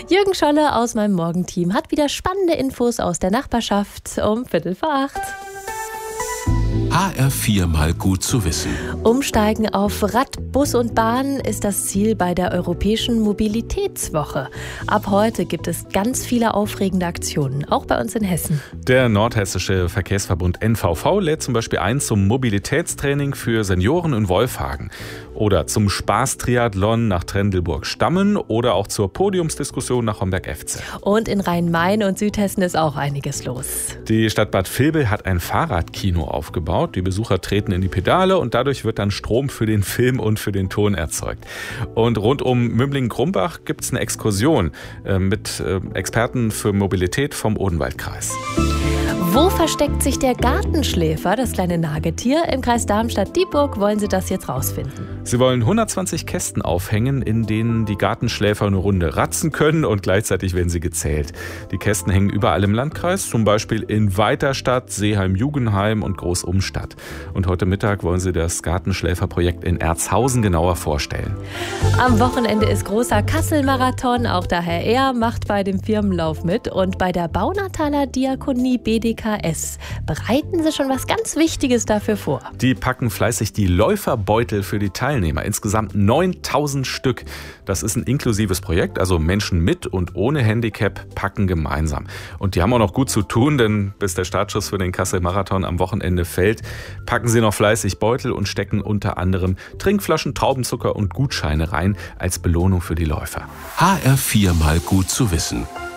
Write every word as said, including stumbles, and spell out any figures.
Jürgen Scholle aus meinem Morgenteam hat wieder spannende Infos aus der Nachbarschaft um Viertel vor acht. H R vier mal gut zu wissen. Umsteigen auf Rad, Bus und Bahn ist das Ziel bei der Europäischen Mobilitätswoche. Ab heute gibt es ganz viele aufregende Aktionen, auch bei uns in Hessen. Der nordhessische Verkehrsverbund N V V lädt zum Beispiel ein zum Mobilitätstraining für Senioren in Wolfhagen oder zum Spaßtriathlon nach Trendelburg-Stammen oder auch zur Podiumsdiskussion nach Homberg-Efze. Und in Rhein-Main und Südhessen ist auch einiges los. Die Stadt Bad Vilbel hat ein Fahrradkino aufgebaut. Die Besucher treten in die Pedale und dadurch wird dann Strom für den Film und für den Ton erzeugt. Und rund um Mümling-Grumbach gibt es eine Exkursion äh, mit äh, Experten für Mobilität vom Odenwaldkreis. Wo versteckt sich der Gartenschläfer, das kleine Nagetier? Im Kreis Darmstadt-Dieburg wollen sie das jetzt rausfinden. Sie wollen hundertzwanzig Kästen aufhängen, in denen die Gartenschläfer eine Runde ratzen können und gleichzeitig werden sie gezählt. Die Kästen hängen überall im Landkreis, zum Beispiel in Weiterstadt, Seeheim-Jugendheim und Großumstadt. Und heute Mittag wollen sie das Gartenschläferprojekt in Erzhausen genauer vorstellen. Am Wochenende ist großer Kassel-Marathon, auch der Herr R. macht bei dem Firmenlauf mit. Und bei der Baunataler Diakonie B D K S bereiten sie schon was ganz Wichtiges dafür vor. Die packen fleißig die Läuferbeutel für die Teilnehmer. Insgesamt neuntausend Stück. Das ist ein inklusives Projekt, also Menschen mit und ohne Handicap packen gemeinsam. Und die haben auch noch gut zu tun, denn bis der Startschuss für den Kassel-Marathon am Wochenende fällt, packen sie noch fleißig Beutel und stecken unter anderem Trinkflaschen, Traubenzucker und Gutscheine rein als Belohnung für die Läufer. H R vier mal gut zu wissen.